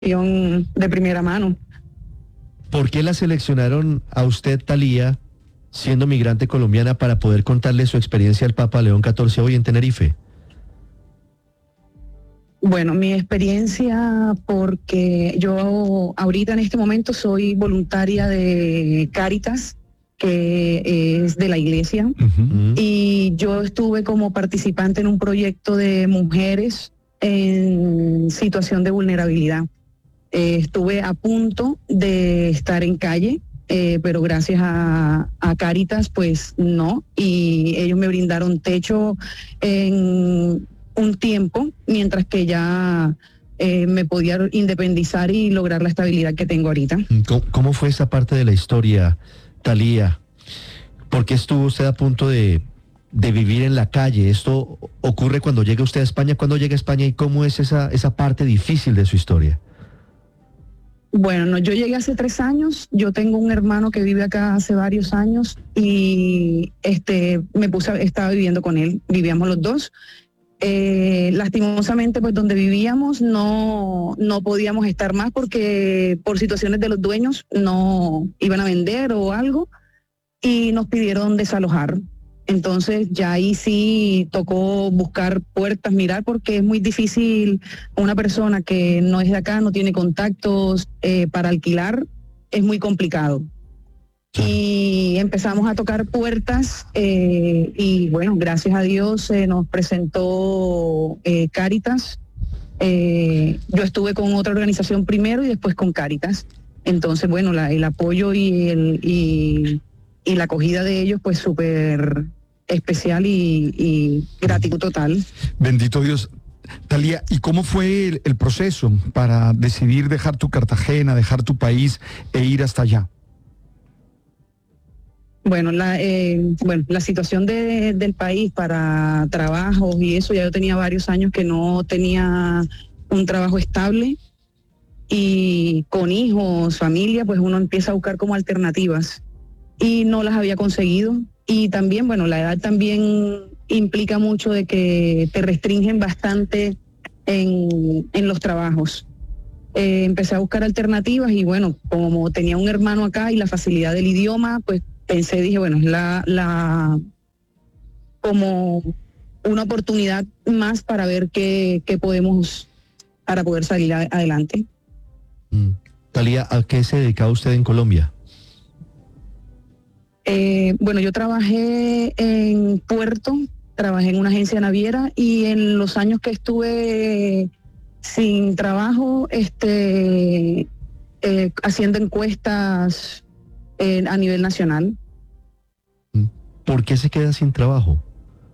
de primera mano. ¿Por qué la seleccionaron a usted, Thalía, siendo migrante colombiana, para poder contarle su experiencia al Papa León XIV hoy en Tenerife? Bueno, mi experiencia, porque yo ahorita en este momento soy voluntaria de Cáritas, que es de la iglesia, y yo estuve como participante en un proyecto de mujeres en situación de vulnerabilidad. Estuve a punto de estar en calle, pero gracias a Cáritas, pues no, y ellos me brindaron techo en un tiempo, mientras que ya me podía independizar y lograr la estabilidad que tengo ahorita. ¿Cómo fue esa parte de la historia, Thalía? ¿Por qué estuvo usted a punto de vivir en la calle? ¿Esto ocurre cuando llega usted a España? ¿Cuándo llega a España y cómo es esa parte difícil de su historia? Bueno, no, yo llegué hace 3 años, yo tengo un hermano que vive acá hace varios años y estaba viviendo con él, vivíamos los dos. Lastimosamente, pues donde vivíamos no podíamos estar más porque por situaciones de los dueños no iban a vender o algo y nos pidieron desalojar. Entonces ya ahí sí tocó buscar puertas, mirar, porque es muy difícil una persona que no es de acá, no tiene contactos para alquilar, es muy complicado. Y empezamos a tocar puertas y bueno, gracias a Dios se nos presentó Cáritas. Yo estuve con otra organización primero y después con Cáritas. Entonces, bueno, el apoyo y la acogida de ellos, pues súper especial y gratitud total. Bendito Dios. Thalía, ¿y cómo fue el proceso para decidir dejar tu Cartagena, dejar tu país e ir hasta allá? Bueno, la situación del país para trabajos y eso, ya yo tenía varios años que no tenía un trabajo estable y con hijos, familia, pues uno empieza a buscar como alternativas y no las había conseguido. Y también, bueno, la edad también implica mucho de que te restringen bastante en los trabajos. Empecé a buscar alternativas y bueno, como tenía un hermano acá y la facilidad del idioma, pues dije, bueno, es como una oportunidad más para ver qué podemos, para poder salir adelante. Thalía, ¿a qué se dedicaba usted en Colombia? Bueno, yo trabajé en puerto, trabajé en una agencia naviera y en los años que estuve sin trabajo, haciendo encuestas a nivel nacional. ¿Por qué se queda sin trabajo?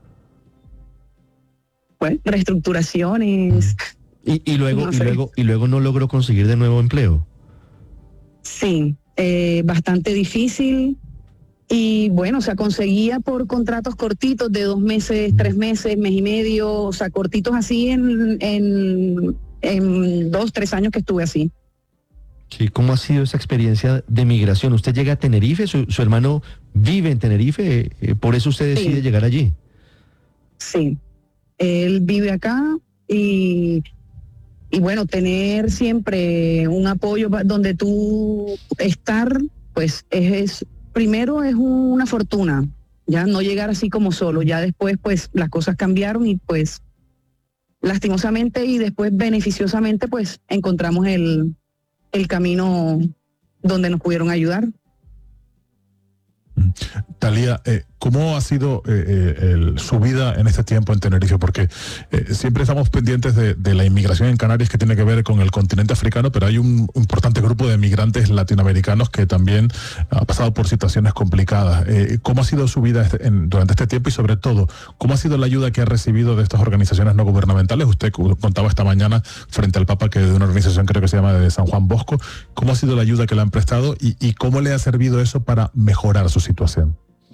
Pues reestructuraciones. Y luego no logró conseguir de nuevo empleo. Sí, bastante difícil. Y bueno, o sea, conseguía por contratos cortitos de 2 meses, 3 meses, mes y medio, o sea, cortitos así en 2, 3 años que estuve así. Sí, ¿cómo ha sido esa experiencia de migración? Usted llega a Tenerife, su hermano vive en Tenerife, por eso usted decide llegar allí. Sí, él vive acá y bueno, tener siempre un apoyo donde tú estar, pues primero es una fortuna, ya no llegar así como solo, ya después pues las cosas cambiaron y pues lastimosamente y después beneficiosamente pues encontramos el camino donde nos pudieron ayudar. Thalía, ¿cómo ha sido su vida en este tiempo en Tenerife? Porque siempre estamos pendientes de la inmigración en Canarias, que tiene que ver con el continente africano, pero hay un importante grupo de migrantes latinoamericanos que también ha pasado por situaciones complicadas. ¿Cómo ha sido su vida durante este tiempo y sobre todo, cómo ha sido la ayuda que ha recibido de estas organizaciones no gubernamentales? Usted contaba esta mañana frente al Papa que de una organización creo que se llama de San Juan Bosco. ¿Cómo ha sido la ayuda que le han prestado y cómo le ha servido eso para mejorar su situación?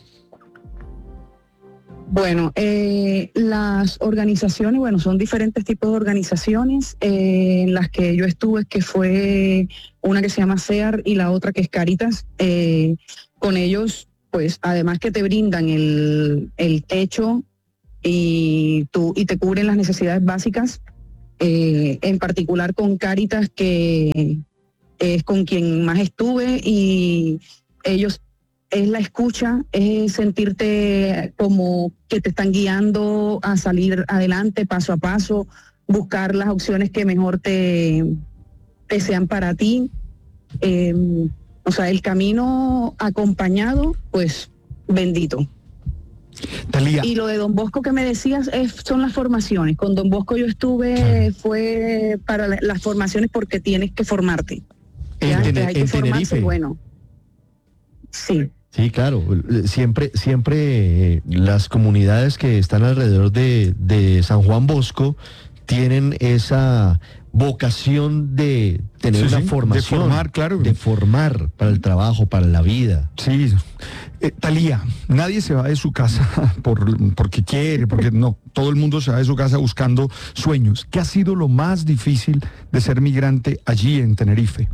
Bueno, las organizaciones, bueno, son diferentes tipos de organizaciones. En las que yo estuve, que fue una que se llama SEAR y la otra que es Cáritas. Con ellos, pues, además que te brindan el techo y te cubren las necesidades básicas, en particular con Cáritas, que es con quien más estuve, y ellos es la escucha, es sentirte como que te están guiando a salir adelante paso a paso, buscar las opciones que mejor te sean para ti. O sea, el camino acompañado, pues bendito. Thalía. Y lo de Don Bosco que me decías son las formaciones. Con Don Bosco yo estuve, fue para las formaciones, porque tienes que formarte. ¿Ya? Hay que formarse, Tenerife. bueno. Sí. Sí, claro. Siempre las comunidades que están alrededor de San Juan Bosco tienen esa vocación de tener una formación. De formar, claro. De formar para el trabajo, para la vida. Sí. Thalía, nadie se va de su casa porque quiere, porque no. Todo el mundo se va de su casa buscando sueños. ¿Qué ha sido lo más difícil de ser migrante allí en Tenerife?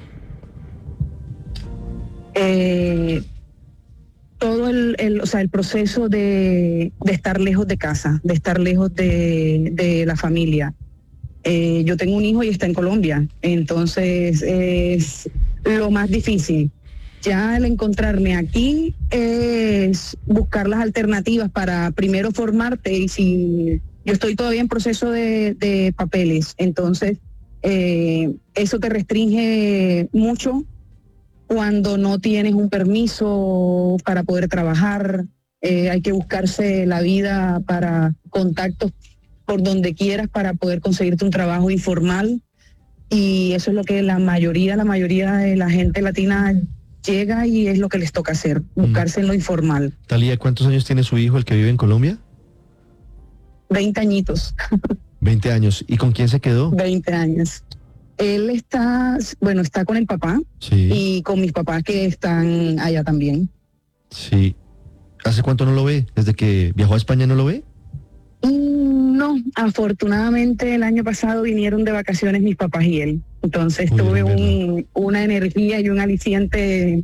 Todo el proceso de estar lejos de casa, de estar lejos de la familia. Yo tengo un hijo y está en Colombia, entonces es lo más difícil. Ya el encontrarme aquí es buscar las alternativas para primero formarte, y si yo estoy todavía en proceso de papeles, entonces eso te restringe mucho cuando no tienes un permiso para poder trabajar. Hay que buscarse la vida para contactos por donde quieras para poder conseguirte un trabajo informal, y eso es lo que la mayoría de la gente latina llega, y es lo que les toca hacer, buscarse en lo informal. Thalía, ¿cuántos años tiene su hijo, el que vive en Colombia? 20 añitos. 20 años. ¿Y con quién se quedó? 20 años. Él está con el papá, Sí. y con mis papás que están allá también. Sí. ¿Hace cuánto no lo ve? ¿Desde que viajó a España no lo ve? No, afortunadamente el año pasado vinieron de vacaciones mis papás y él. Entonces tuve una energía y un aliciente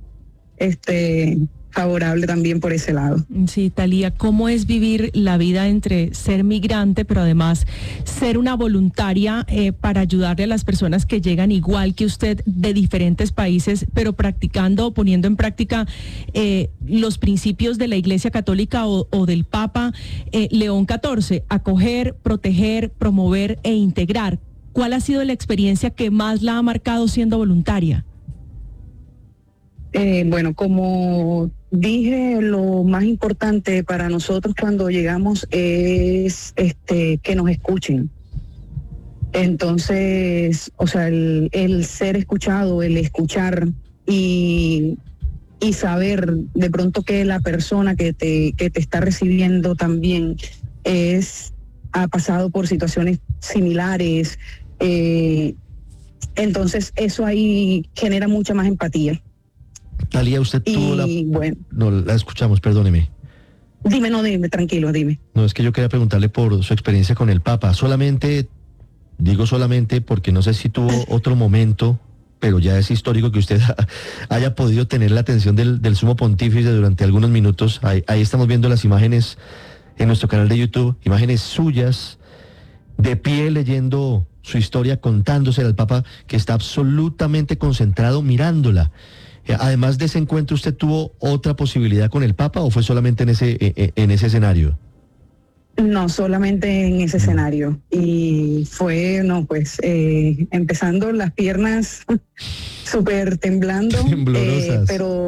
favorable también por ese lado. Sí, Thalía, ¿cómo es vivir la vida entre ser migrante, pero además ser una voluntaria para ayudarle a las personas que llegan igual que usted de diferentes países, pero poniendo en práctica los principios de la Iglesia Católica o del Papa León XIV, acoger, proteger, promover e integrar? ¿Cuál ha sido la experiencia que más la ha marcado siendo voluntaria? Bueno, como dije, lo más importante para nosotros cuando llegamos es que nos escuchen. Entonces, o sea, el ser escuchado, el escuchar y saber de pronto que la persona que te está recibiendo también ha pasado por situaciones similares. Entonces, eso ahí genera mucha más empatía. Thalía, usted tuvo bueno. No, la escuchamos, perdóneme. Dime, tranquilo, dime. No, es que yo quería preguntarle por su experiencia con el Papa. Digo solamente porque no sé si tuvo otro momento, pero ya es histórico que usted haya podido tener la atención del Sumo Pontífice durante algunos minutos. Ahí estamos viendo las imágenes en nuestro canal de YouTube, imágenes suyas, de pie leyendo su historia, contándosela al Papa, que está absolutamente concentrado mirándola. Además de ese encuentro, ¿usted tuvo otra posibilidad con el Papa o fue solamente en ese escenario? No, solamente en ese escenario. Y fue, empezando las piernas súper temblando. Temblorosas.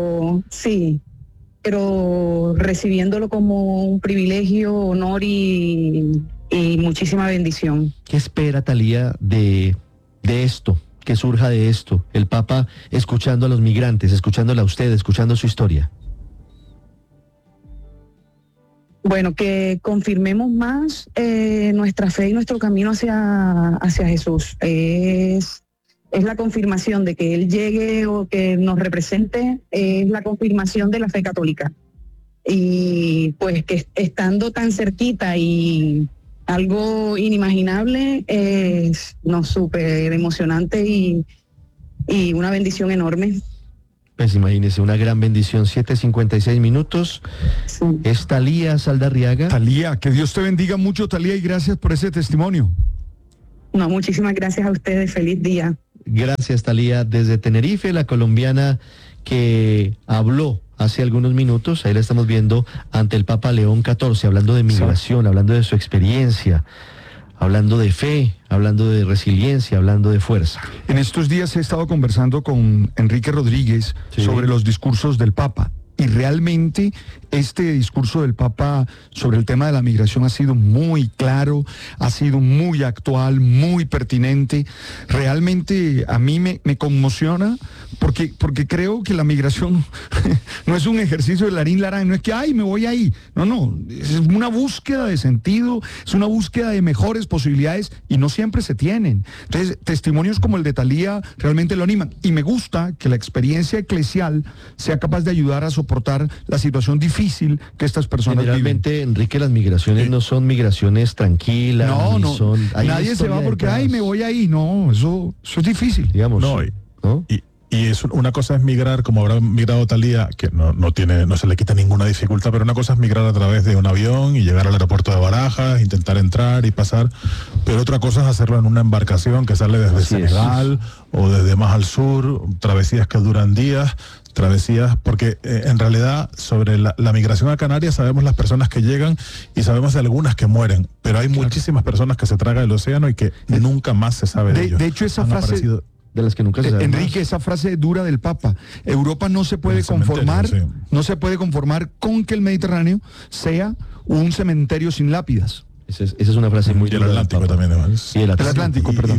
Pero recibiéndolo como un privilegio, honor y muchísima bendición. ¿Qué espera, Thalía, de esto? Que surja de esto, el Papa escuchando a los migrantes, escuchándola a usted, escuchando su historia? Bueno, que confirmemos más nuestra fe y nuestro camino hacia Jesús. Es la confirmación de que Él llegue o que nos represente, es la confirmación de la fe católica. Y pues que estando tan cerquita y algo inimaginable, es súper emocionante y una bendición enorme. Pues imagínese, una gran bendición. 7:56 minutos. Sí. Es Thalía Saldarriaga. Thalía, que Dios te bendiga mucho, Thalía, y gracias por ese testimonio. No, muchísimas gracias a ustedes. Feliz día. Gracias, Thalía. Desde Tenerife, la colombiana que habló hace algunos minutos, ahí la estamos viendo ante el Papa León XIV, hablando de migración, hablando de su experiencia, hablando de fe, hablando de resiliencia, hablando de fuerza. En estos días he estado conversando con Enrique Rodríguez sobre los discursos del Papa. Y realmente este discurso del Papa sobre el tema de la migración ha sido muy claro, ha sido muy actual, muy pertinente. Realmente a mí me conmociona porque creo que la migración no es un ejercicio de larín larán, no es que, ay, me voy ahí. No, es una búsqueda de sentido, es una búsqueda de mejores posibilidades y no siempre se tienen. Entonces, testimonios como el de Thalía realmente lo animan. Y me gusta que la experiencia eclesial sea capaz de ayudar a soportar la situación difícil que estas personas Generalmente, viven. Enrique, las migraciones no son migraciones tranquilas. No, Hay nadie se va porque, ay, me voy ahí. No, eso es difícil. Digamos, No, ¿no? Y es una cosa es migrar, como habrá migrado Thalía, que no se le quita ninguna dificultad, pero una cosa es migrar a través de un avión y llegar al aeropuerto de Barajas, intentar entrar y pasar, pero otra cosa es hacerlo en una embarcación que sale desde Senegal o desde más al sur, travesías que duran días, porque en realidad sobre la migración a Canarias sabemos las personas que llegan y sabemos de algunas que mueren, pero hay muchísimas personas que se tragan el océano y que nunca más se sabe de ellos. De hecho, esa frase... De las que nunca se sabe Enrique, más. esa frase dura del Papa. Europa no se puede conformar, no se puede conformar con que el Mediterráneo sea un cementerio sin lápidas. Esa es una frase muy dura. Y el Atlántico también, además. Sí, el Atlántico, perdón.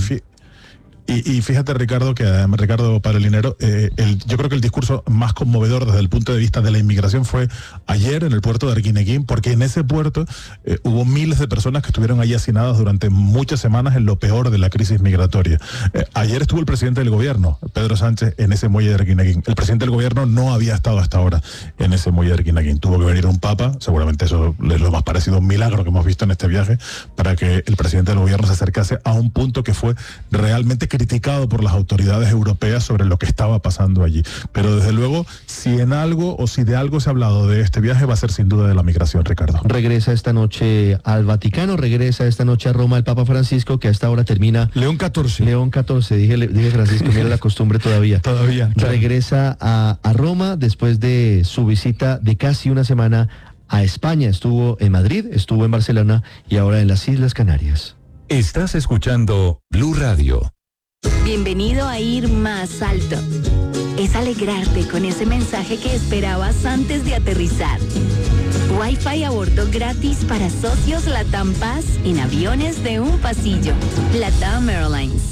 Y fíjate, Ricardo, que además Ricardo Paralinero, yo creo que el discurso más conmovedor desde el punto de vista de la inmigración fue ayer en el puerto de Arguineguín, porque en ese puerto hubo miles de personas que estuvieron allí hacinadas durante muchas semanas en lo peor de la crisis migratoria. Ayer estuvo el presidente del gobierno, Pedro Sánchez, en ese muelle de Arguineguín. El presidente del gobierno no había estado hasta ahora en ese muelle de Arguineguín. Tuvo que venir un papa, seguramente eso es lo más parecido a un milagro que hemos visto en este viaje, para que el presidente del gobierno se acercase a un punto que fue realmente criticado por las autoridades europeas sobre lo que estaba pasando allí. Pero desde luego, si de algo se ha hablado de este viaje, va a ser sin duda de la migración, Ricardo. Regresa esta noche al Vaticano, regresa esta noche a Roma el Papa Francisco, que a esta hora termina... León XIV. León XIV, dije Francisco, mira la costumbre todavía. Todavía. Claro. Regresa a Roma después de su visita de casi una semana a España. Estuvo en Madrid, estuvo en Barcelona y ahora en las Islas Canarias. Estás escuchando Blue Radio. Bienvenido a Ir Más Alto. Es alegrarte con ese mensaje que esperabas antes de aterrizar. Wi-Fi a bordo gratis para socios LATAM Paz en aviones de un pasillo. LATAM Airlines.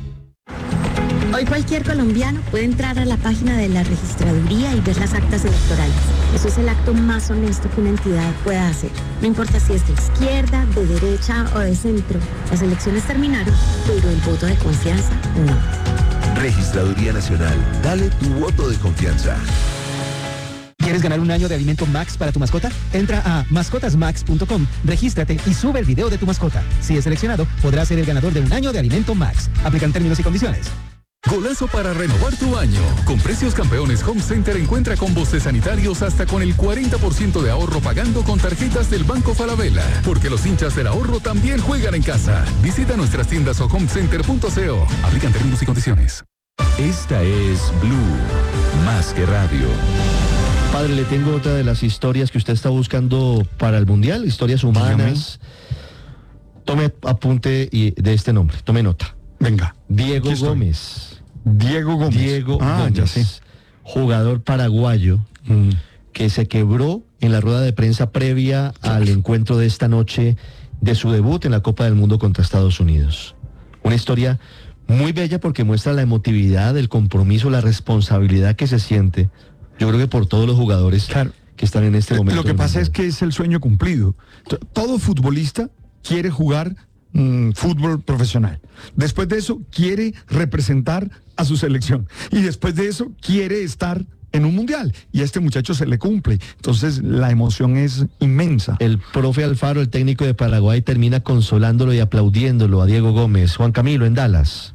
Hoy cualquier colombiano puede entrar a la página de la registraduría y ver las actas electorales. Eso es el acto más honesto que una entidad pueda hacer. No importa si es de izquierda, de derecha o de centro. Las elecciones terminaron, pero el voto de confianza no. Registraduría Nacional. Dale tu voto de confianza. ¿Quieres ganar un año de alimento Max para tu mascota? Entra a mascotasmax.com, regístrate y sube el video de tu mascota. Si es seleccionado, podrás ser el ganador de un año de alimento Max. Aplican términos y condiciones. Golazo para renovar tu año. Con precios campeones Home Center encuentra combos de sanitarios hasta con el 40% de ahorro pagando con tarjetas del Banco Falabella. Porque los hinchas del ahorro también juegan en casa. Visita nuestras tiendas o homecenter.co. Aplican términos y condiciones. Esta es Blue, más que radio. Padre, le tengo otra de las historias que usted está buscando para el Mundial, historias humanas. Tome apunte de este nombre, tome nota. Venga. Diego Gómez. Diego Gómez. Ya sé. Jugador paraguayo que se quebró en la rueda de prensa previa al encuentro de esta noche de su debut en la Copa del Mundo contra Estados Unidos. Una historia muy bella porque muestra la emotividad, el compromiso, la responsabilidad que se siente. Yo creo que por todos los jugadores que están en este momento. Lo que pasa es que es el sueño cumplido. Todo futbolista quiere jugar fútbol profesional. Después de eso quiere representar a su selección. Y después de eso quiere estar en un mundial. Y a este muchacho se le cumple. Entonces la emoción es inmensa. El profe Alfaro, el técnico de Paraguay, termina consolándolo y aplaudiéndolo a Diego Gómez. Juan Camilo, en Dallas.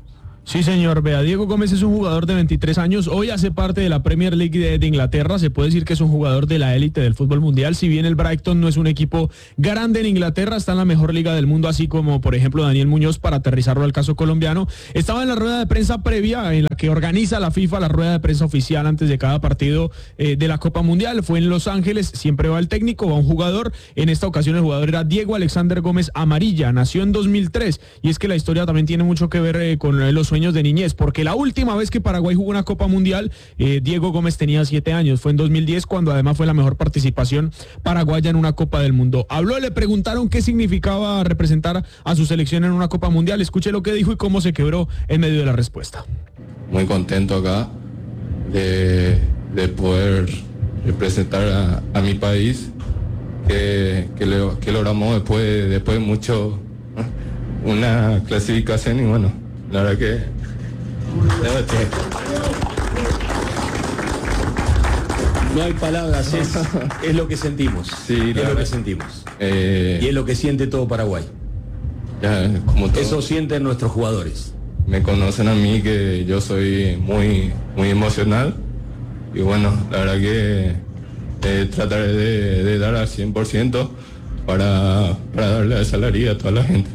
Sí, señor. Vea, Diego Gómez es un jugador de 23 años. Hoy hace parte de la Premier League de Inglaterra. Se puede decir que es un jugador de la élite del fútbol mundial. Si bien el Brighton no es un equipo grande en Inglaterra, está en la mejor liga del mundo, así como, por ejemplo, Daniel Muñoz, para aterrizarlo al caso colombiano. Estaba en la rueda de prensa previa en la que organiza la FIFA, la rueda de prensa oficial antes de cada partido de la Copa Mundial. Fue en Los Ángeles. Siempre va el técnico, va un jugador. En esta ocasión el jugador era Diego Alexander Gómez Amarilla. Nació en 2003. Y es que la historia también tiene mucho que ver con los sueños de niñez, porque la última vez que Paraguay jugó una Copa Mundial, Diego Gómez tenía 7 años, fue en 2010, cuando además fue la mejor participación paraguaya en una Copa del Mundo. Habló, le preguntaron qué significaba representar a su selección en una Copa Mundial. Escuche lo que dijo y cómo se quebró en medio de la respuesta. Muy contento acá de poder representar a mi país, que logramos después de mucho una clasificación, y bueno, la verdad que no hay palabras, es lo que sentimos. Sí, es lo que sentimos. Y es lo que siente todo Paraguay. Ya, como todo, eso sienten nuestros jugadores. Me conocen a mí, que yo soy muy emocional, y bueno, la verdad que trataré de dar al 100% para darle esa alegría a toda la gente.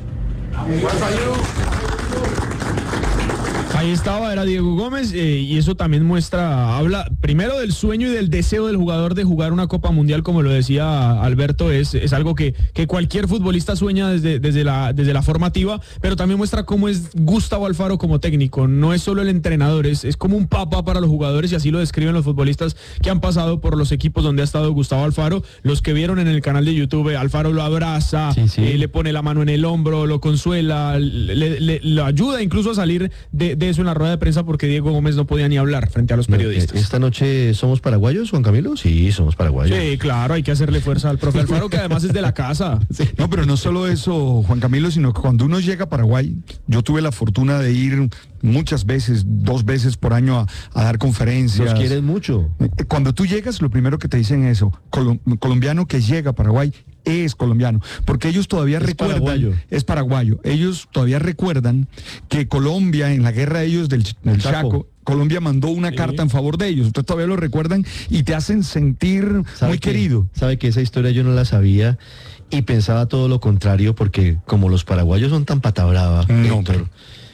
Ahí estaba, era Diego Gómez, y eso también habla primero del sueño y del deseo del jugador de jugar una Copa Mundial, como lo decía Alberto, es algo que cualquier futbolista sueña desde la formativa, pero también muestra cómo es Gustavo Alfaro como técnico. No es solo el entrenador, es como un papá para los jugadores, y así lo describen los futbolistas que han pasado por los equipos donde ha estado Gustavo Alfaro. Los que vieron en el canal de YouTube, Alfaro lo abraza, sí. Le pone la mano en el hombro, lo consuela, le ayuda incluso a salir de eso en la rueda de prensa, porque Diego Gómez no podía ni hablar frente a los periodistas. ¿Esta noche somos paraguayos, Juan Camilo? Sí, somos paraguayos. Sí, claro, hay que hacerle fuerza al profe Alfaro, que además es de la casa. Sí. No, pero no solo eso, Juan Camilo, sino que cuando uno llega a Paraguay, yo tuve la fortuna de ir muchas veces, 2 veces por año a dar conferencias. Los quieren mucho. Cuando tú llegas, lo primero que te dicen es eso, colombiano que llega a Paraguay es colombiano, porque ellos todavía recuerdan, es paraguayo, ellos todavía recuerdan que Colombia, en la guerra de ellos del Chaco, Colombia mandó una carta en favor de ellos, entonces todavía lo recuerdan y te hacen sentir muy querido. Sabe que esa historia yo no la sabía y pensaba todo lo contrario, porque como los paraguayos son tan patabrava, Héctor,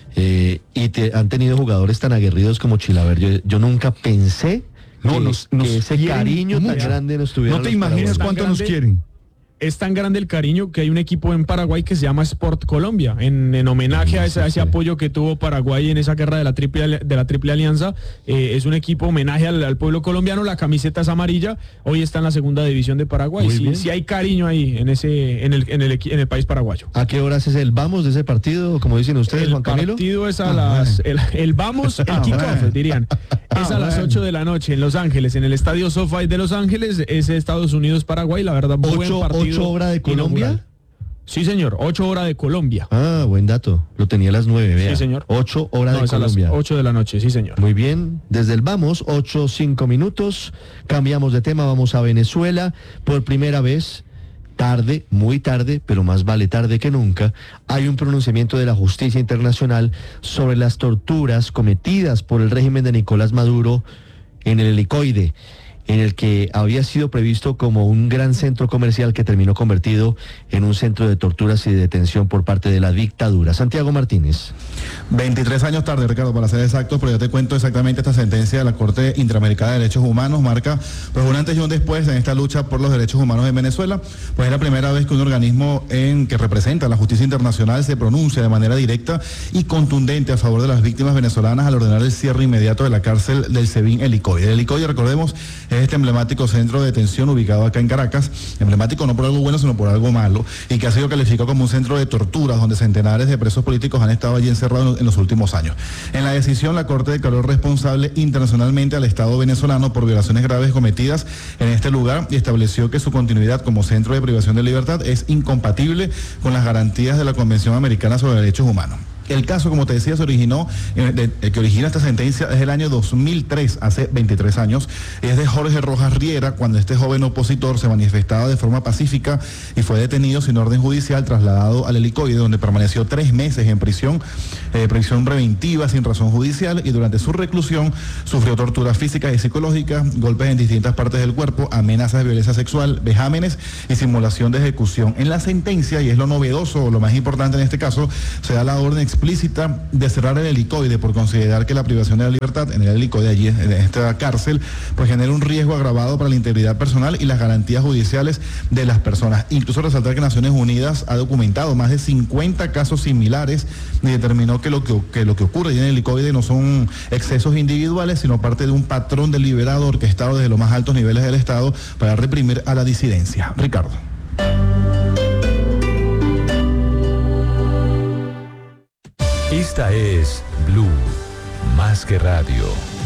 y han tenido jugadores tan aguerridos como Chilaver, yo nunca pensé que ese cariño tan grande nos tuvieron. No te imaginas cuánto nos quieren. Es tan grande el cariño que hay un equipo en Paraguay que se llama Sport Colombia, en homenaje a ese apoyo que tuvo Paraguay en esa guerra de la triple alianza. Es un equipo homenaje al pueblo colombiano. La camiseta es amarilla, hoy está en la segunda división de Paraguay. Sí hay cariño ahí en el país paraguayo. ¿A qué horas es el vamos de ese partido, como dicen ustedes, Juan Camilo? El partido es a el vamos, el kickoff, dirían. Es a las 8 de la noche en Los Ángeles, en el estadio SoFi de Los Ángeles. Es Estados Unidos-Paraguay, la verdad, buen partido. ¿8 horas de Colombia? Sí, señor, 8 horas de Colombia. Ah, buen dato. Lo tenía a las 9, vea. Sí, señor. 8 horas de Colombia. A las 8 de la noche, sí, señor. Muy bien, desde el vamos, 8:05 minutos. Cambiamos de tema, vamos a Venezuela. Por primera vez, tarde, muy tarde, pero más vale tarde que nunca, hay un pronunciamiento de la justicia internacional sobre las torturas cometidas por el régimen de Nicolás Maduro en el Helicoide, en el que había sido previsto como un gran centro comercial que terminó convertido en un centro de torturas y de detención por parte de la dictadura. Santiago Martínez. 23 años tarde, Ricardo, para ser exactos, pero ya te cuento exactamente esta sentencia de la Corte Interamericana de Derechos Humanos. Marca pues un antes y un después en esta lucha por los derechos humanos en Venezuela. Pues es la primera vez que un organismo que representa a la justicia internacional se pronuncia de manera directa y contundente a favor de las víctimas venezolanas al ordenar el cierre inmediato de la cárcel del SEBIN Helicoide. El Helicoide, recordemos, es este emblemático centro de detención ubicado acá en Caracas, emblemático no por algo bueno, sino por algo malo, y que ha sido calificado como un centro de torturas donde centenares de presos políticos han estado allí encerrados en los últimos años. En la decisión, la Corte declaró responsable internacionalmente al Estado venezolano por violaciones graves cometidas en este lugar y estableció que su continuidad como centro de privación de libertad es incompatible con las garantías de la Convención Americana sobre Derechos Humanos. El caso, como te decía, se originó, el que origina esta sentencia es el año 2003, hace 23 años, es de Jorge Rojas Riera, cuando este joven opositor se manifestaba de forma pacífica y fue detenido sin orden judicial, trasladado al Helicoide, donde permaneció 3 meses en prisión preventiva sin razón judicial, y durante su reclusión sufrió torturas físicas y psicológicas, golpes en distintas partes del cuerpo, amenazas de violencia sexual, vejámenes y simulación de ejecución. En la sentencia, y es lo novedoso, lo más importante en este caso, se da la orden explícita de cerrar el Helicoide por considerar que la privación de la libertad en el Helicoide, allí en esta cárcel, pues genera un riesgo agravado para la integridad personal y las garantías judiciales de las personas. Incluso resaltar que Naciones Unidas ha documentado más de 50 casos similares y determinó que lo que ocurre allí en el Helicoide no son excesos individuales, sino parte de un patrón deliberado orquestado desde los más altos niveles del Estado para reprimir a la disidencia. Ricardo. Esta es Blue, más que radio.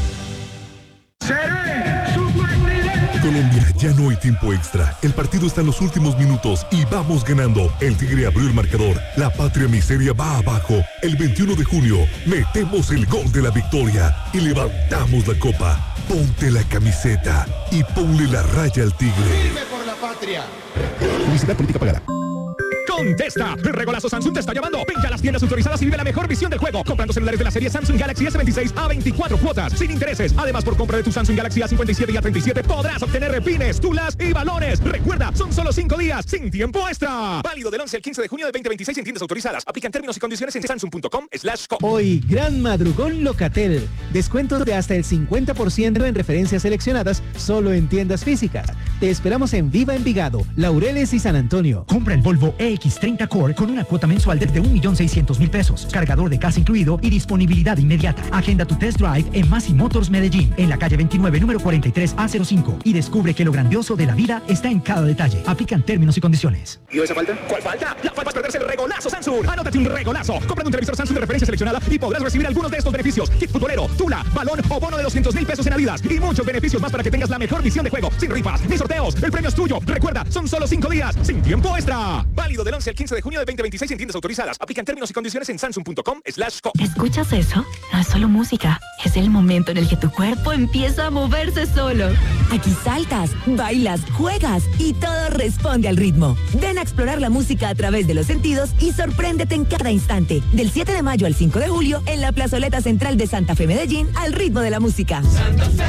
Colombia, ya no hay tiempo extra. El partido está en los últimos minutos y vamos ganando. El Tigre abrió el marcador. La patria miseria va abajo. El 21 de junio metemos el gol de la victoria y levantamos la copa. Ponte la camiseta y ponle la raya al Tigre. ¡Firme por la patria! Publicidad política pagada. ¡Contesta! El regolazo Samsung te está llamando. Ven ya a las tiendas autorizadas y vive la mejor visión del juego. Comprando celulares de la serie Samsung Galaxy S26 a 24 cuotas, sin intereses. Además, por compra de tu Samsung Galaxy A57 y A37 podrás obtener repines, tulas y balones. Recuerda, son solo 5 días, sin tiempo extra. Válido del 11 al 15 de junio de 2026 en tiendas autorizadas. Aplican términos y condiciones en samsung.com/co. Hoy, gran madrugón Locatel. Descuentos de hasta el 50% en referencias seleccionadas solo en tiendas físicas. Te esperamos en Viva Envigado, Laureles y San Antonio. Compra el Volvo EX30 Core con una cuota mensual de 1.600.000 pesos, cargador de casa incluido y disponibilidad inmediata. Agenda tu test drive en Masi Motors Medellín, en la calle 29, número 43 A05, y descubre que lo grandioso de la vida está en cada detalle. Aplican términos y condiciones. ¿Y esa falta? ¿Cuál falta? La falta es perderse el regolazo Samsung. Anótate un regolazo. Compra un televisor Samsung de referencia seleccionada y podrás recibir algunos de estos beneficios: kit futbolero, tula, balón o bono de 200.000 pesos en Adidas, y muchos beneficios más para que tengas la mejor visión de juego, sin rifas ni sorteos. El premio es tuyo. Recuerda, son solo 5 días, sin tiempo extra. Válido del 11 al 15 de junio de 2026 en tiendas autorizadas. Aplican términos y condiciones en samsung.com/co. ¿Escuchas eso? No es solo música, es el momento en el que tu cuerpo empieza a moverse solo. Aquí saltas, bailas, juegas y todo responde al ritmo. Ven a explorar la música a través de los sentidos y sorpréndete en cada instante. Del 7 de mayo al 5 de julio en la plazoleta central de Santa Fe, Medellín, al ritmo de la música. Santa Fe.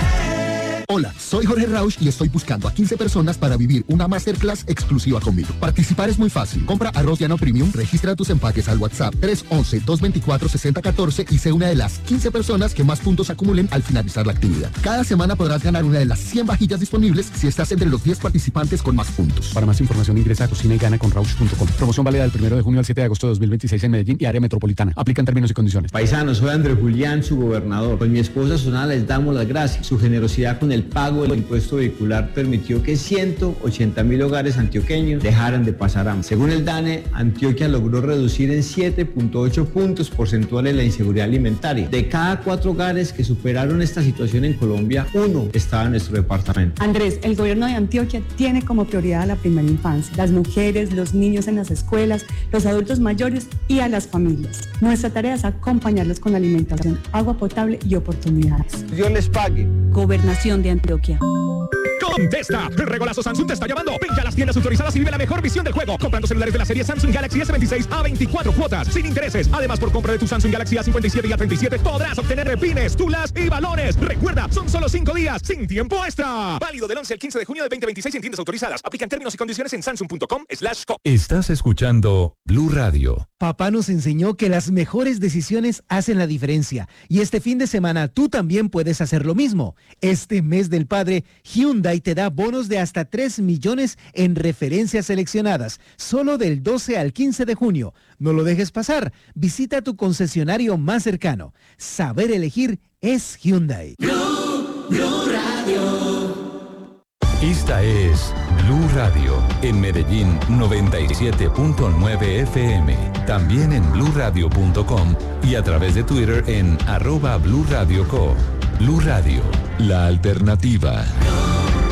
Hola, soy Jorge Rausch y estoy buscando a 15 personas para vivir una masterclass exclusiva conmigo. Participar es muy fácil. Compra arroz llano premium, registra tus empaques al WhatsApp 311-224-6014 y sé una de las 15 personas que más puntos acumulen al finalizar la actividad. Cada semana podrás ganar una de las 100 vajillas disponibles si estás entre los 10 participantes con más puntos. Para más información ingresa a cocinaygaнаconrausch.com. Promoción válida del 1 de junio al 7 de agosto de 2026 en Medellín y área metropolitana. Aplican términos y condiciones. Paisanos, soy Andrés Julián, su gobernador. Con mi esposa Sonala les damos las gracias. Su generosidad con el pago del impuesto vehicular permitió que 180.000 hogares antioqueños dejaran de pasar hambre. Según el DANE, Antioquia logró reducir en 7.8 puntos porcentuales la inseguridad alimentaria. De cada 4 hogares que superaron esta situación en Colombia, 1 estaba en nuestro departamento. Andrés, el gobierno de Antioquia tiene como prioridad a la primera infancia, las mujeres, los niños en las escuelas, los adultos mayores y a las familias. Nuestra tarea es acompañarlos con alimentación, agua potable y oportunidades. Dios les pague. Gobernación de Antioquia. ¡Contesta! El regolazo Samsung te está llamando. Ven ya a las tiendas autorizadas y vive la mejor visión del juego. Comprando celulares de la serie Samsung Galaxy S26 a 24 cuotas, sin intereses. Además, por compra de tu Samsung Galaxy A57 y A37 podrás obtener repines, tulas y balones. Recuerda, son solo 5 días, sin tiempo extra. Válido del 11 al 15 de junio de 2026 en tiendas autorizadas. Aplican términos y condiciones en samsung.com/co. Estás escuchando Blue Radio. Papá nos enseñó que las mejores decisiones hacen la diferencia. Y este fin de semana tú también puedes hacer lo mismo. Este mes del padre, Hyundai te da bonos de hasta 3 millones en referencias seleccionadas, solo del 12 al 15 de junio. No lo dejes pasar. Visita tu concesionario más cercano. Saber elegir es Hyundai. Blue Radio. Esta es Blue Radio. En Medellín, 97.9 FM. También en bluradio.com y a través de Twitter en @BlueRadioCo. Blue Radio, la alternativa.